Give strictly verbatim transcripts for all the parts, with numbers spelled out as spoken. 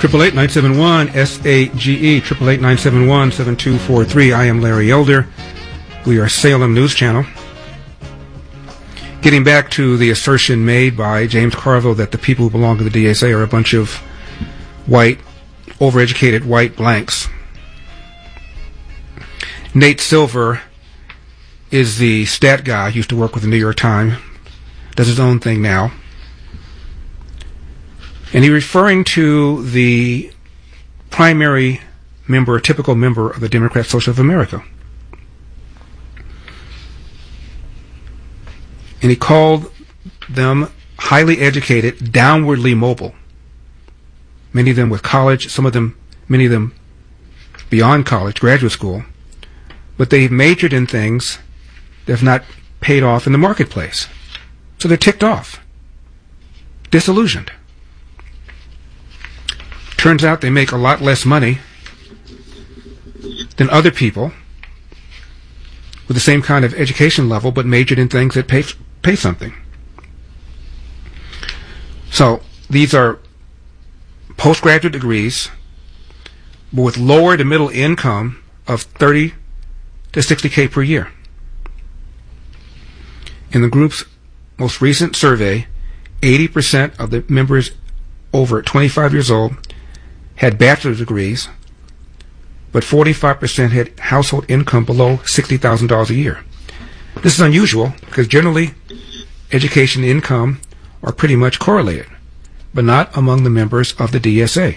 Triple eight nine seven one S A G E. Triple eight nine seven one seven two four three. I am Larry Elder. We are Salem News Channel. Getting back to the assertion made by James Carville that the people who belong to the D S A are a bunch of white, overeducated white blanks. Nate Silver is the stat guy. He used to work with the New York Times. Does his own thing now. And he's referring to the primary member, typical member of the Democrat Social of America. And he called them highly educated, downwardly mobile. Many of them with college, some of them, many of them beyond college, graduate school. But they've majored in things that have not paid off in the marketplace. So they're ticked off, disillusioned. Turns out they make a lot less money than other people with the same kind of education level, but majored in things that pay pay something. So these are postgraduate degrees, but with lower to middle income of thirty to sixty K per year. In the group's most recent survey, eighty percent of the members over twenty-five years old had bachelor's degrees, but forty-five percent had household income below sixty thousand dollars a year. This is unusual because generally education and income are pretty much correlated, but not among the members of the D S A.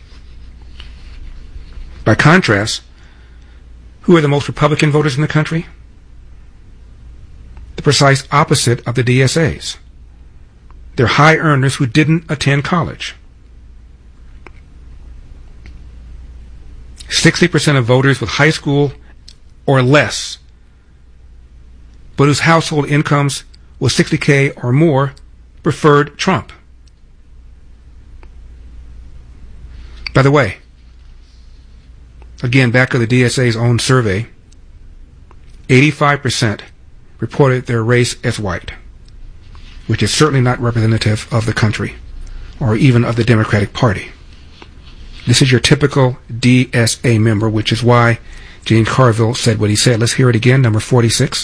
By contrast, who are the most Republican voters in the country? The precise opposite of the D S As. They're high earners who didn't attend college. sixty percent of voters with high school or less, but whose household incomes was sixty K or more, preferred Trump. By the way, again, back to the D S A's own survey, eighty-five percent reported their race as white, which is certainly not representative of the country or even of the Democratic Party. This is your typical D S A member, which is why James Carville said what he said. Let's hear it again, number forty-six.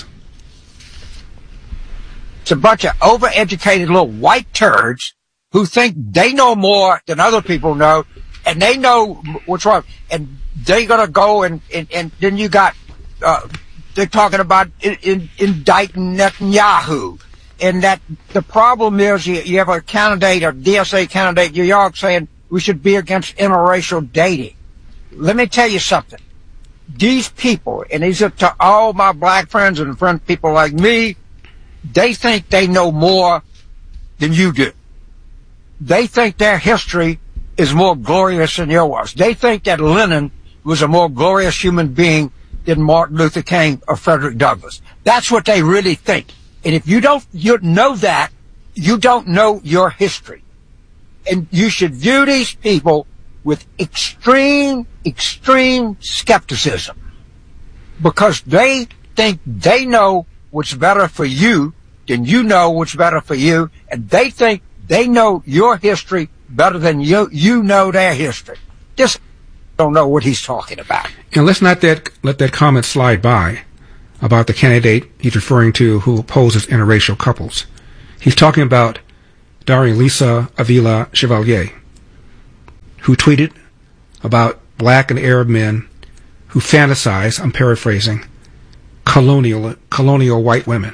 It's a bunch of overeducated little white turds who think they know more than other people know, and they know what's wrong. And they're going to go and, and, and then you got, uh, they're talking about in, in, indicting Netanyahu. And that the problem is you, you have a candidate, a D S A candidate in New York saying we should be against interracial dating. Let me tell you something. These people, and these are to all my black friends and friend people like me, they think they know more than you do. They think their history is more glorious than yours. They think that Lenin was a more glorious human being than Martin Luther King or Frederick Douglass. That's what they really think. And if you don't you know that, you don't know your history. And you should view these people with extreme, extreme skepticism, because they think they know what's better for you than you know what's better for you, and they think they know your history better than you you know their history. Just don't know what he's talking about. And let's not that let that comment slide by about the candidate he's referring to who opposes interracial couples. He's talking about Darlisa Avila Chevalier, who tweeted about black and Arab men who fantasize, I'm paraphrasing, colonial colonial white women.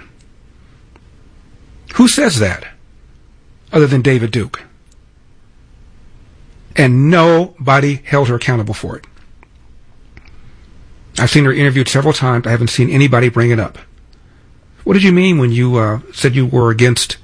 Who says that other than David Duke? And nobody held her accountable for it. I've seen her interviewed several times. I haven't seen anybody bring it up. What did you mean when you uh, said you were against